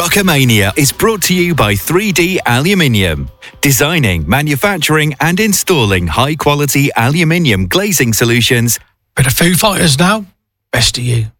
Rockamania is brought to you by 3D Aluminium. Designing, manufacturing and installing high-quality aluminium glazing solutions. Bit of Foo Fighters now. Best of You.